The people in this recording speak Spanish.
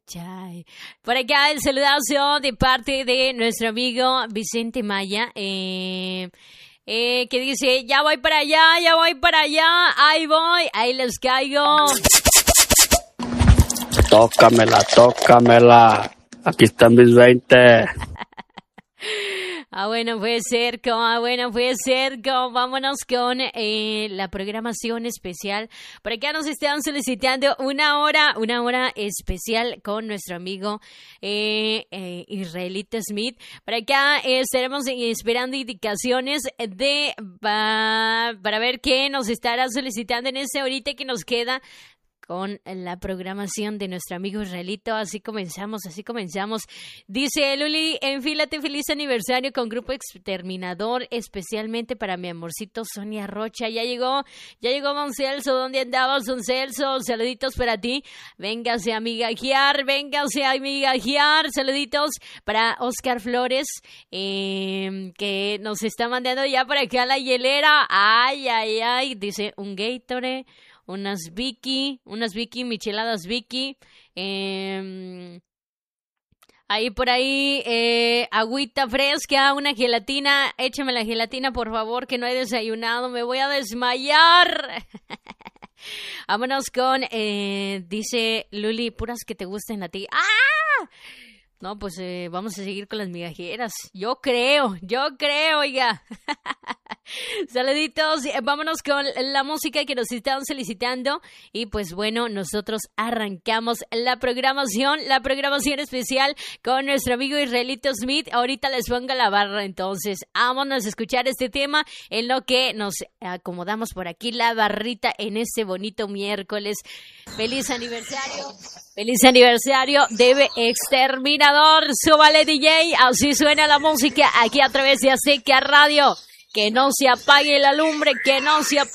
Chay. Por acá el saludazo de parte de nuestro amigo Vicente Maya, que dice, ya voy para allá, ahí les caigo. Tócamela, aquí están mis 20. Bueno, puede ser, vámonos con la programación especial. Por acá nos están solicitando una hora especial con nuestro amigo Israelito Smith. Por acá estaremos esperando indicaciones para ver qué nos estará solicitando en esta horita que nos queda con la programación de nuestro amigo Israelito. Así comenzamos. Dice Luli, enfílate, feliz aniversario con Grupo Exterminador, especialmente para mi amorcito Sonia Rocha. Ya llegó Don Celso. ¿Dónde andabas, Don Celso? Saluditos para ti. Véngase a migajear. Saluditos para Oscar Flores, que nos está mandando ya para acá la hielera. Ay, dice un Gatorade, unas Vicky, micheladas Vicky, ahí por ahí, agüita fresca, una gelatina, échame la gelatina por favor, que no he desayunado, me voy a desmayar. Vámonos con, dice Luli, puras que te gusten a ti. ¡Ah! No, pues vamos a seguir con las migajeras. Yo creo, oiga. Saluditos, vámonos con la música que nos están solicitando. Y pues bueno, nosotros arrancamos la programación especial con nuestro amigo Israelito Smith. Ahorita les pongo la barra, entonces vámonos a escuchar este tema en lo que nos acomodamos por aquí la barrita en este bonito miércoles. ¡Feliz aniversario, Debe Exterminador! ¡Súbale, DJ! Así suena la música aquí a través de Azteca Radio. Que no se apague la lumbre, que no se apague.